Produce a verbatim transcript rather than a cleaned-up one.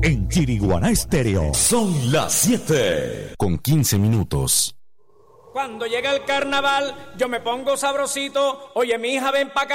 en Chiriguaná Estéreo. Son las siete con quince minutos. Cuando llega el carnaval, yo me pongo sabrosito. Oye, mi hija, ven pa' acá.